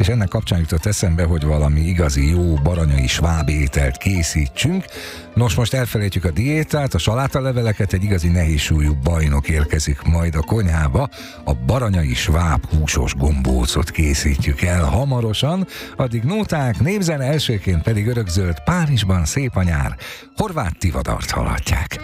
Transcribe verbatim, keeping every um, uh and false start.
és ennek kapcsán jutott eszembe, hogy valami igazi jó baranyai sváb ételt készítsünk. Nos, most elfelejtjük a diétát, a salátaleveleket, egy igazi nehézsúlyú bajnok érkezik majd a konyhába. A baranyai sváb húsos gombócot készítjük el hamarosan, addig nóták, népzene, elsőként pedig örökzöld, Párizsban szép a nyár. Horváth Tivadart hallhatják.